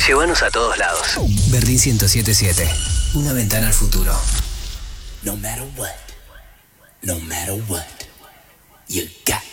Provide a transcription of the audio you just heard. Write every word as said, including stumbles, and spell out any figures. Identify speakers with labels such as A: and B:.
A: Llévanos a todos lados. Berlín ciento siete punto siete. Una ventana al futuro.
B: No matter what, no matter what, you got